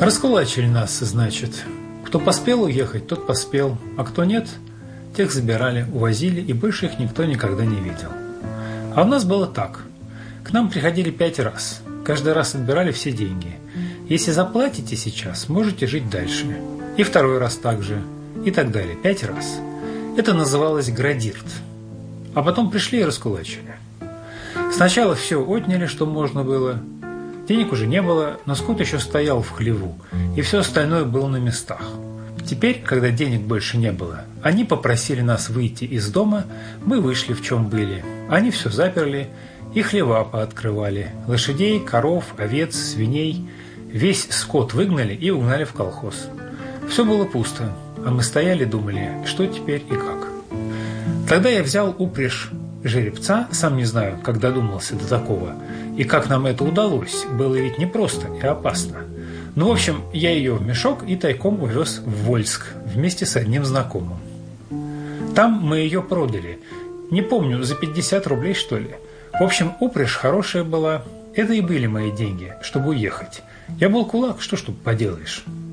Раскулачили нас, значит. Кто поспел уехать, тот поспел, а кто нет, тех забирали, увозили, и больше их никто никогда не видел. А у нас было так. К нам приходили 5 раз. Каждый раз отбирали все деньги. Если заплатите сейчас, можете жить дальше. И второй раз так же. И так далее. 5 раз. Это называлось градирт. А потом пришли и раскулачили. Сначала все отняли, что можно было. Денег уже не было, но скот еще стоял в хлеву. И все остальное было на местах. Теперь, когда денег больше не было, они попросили нас выйти из дома. Мы вышли, в чем были. Они все заперли. И хлева пооткрывали. Лошадей, коров, овец, свиней. Весь скот выгнали и угнали в колхоз. Все было пусто, а мы стояли и думали, что теперь и как. Тогда я взял упряжь жеребца, сам не знаю, как додумался до такого, и как нам это удалось, было ведь непросто и опасно. Ну, в общем, я ее в мешок и тайком увез в Вольск вместе с одним знакомым. Там мы ее продали, не помню, за 50 рублей, что ли. В общем, упряжь хорошая была, это и были мои деньги, чтобы уехать. Я был кулак, что ж тут поделаешь.